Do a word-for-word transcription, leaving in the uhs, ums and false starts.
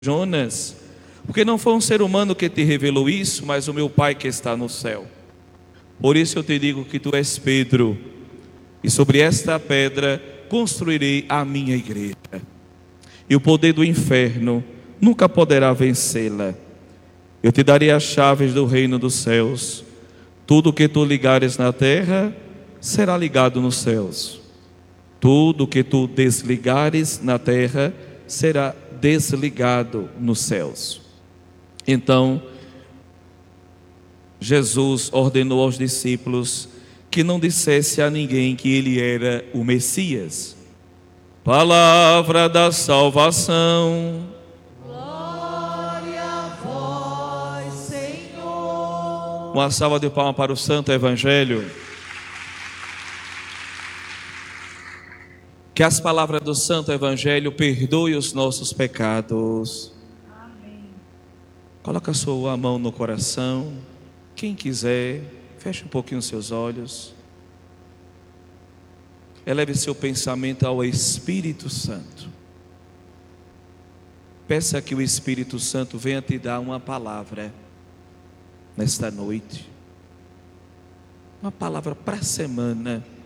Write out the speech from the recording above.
Jonas, porque não foi um ser humano que te revelou isso, mas o meu Pai que está no céu. Por isso eu te digo que tu és Pedro, e sobre esta pedra construirei a minha igreja, e o poder do inferno nunca poderá vencê-la. Eu te darei as chaves do reino dos céus. Tudo que tu ligares na terra será ligado nos céus. Tudo que tu desligares na terra será desligado nos céus. Então, Jesus ordenou aos discípulos que não dissesse a ninguém que ele era o Messias. Palavra da salvação. Glória a vós, Senhor. Uma salva de palmas para o Santo Evangelho. Que as palavras do Santo Evangelho perdoem os nossos pecados. Amém. Coloca a sua mão no coração. Quem quiser, feche um pouquinho os seus olhos. Eleve seu pensamento ao Espírito Santo. Peça que o Espírito Santo venha te dar uma palavra nesta noite. Uma palavra para a semana.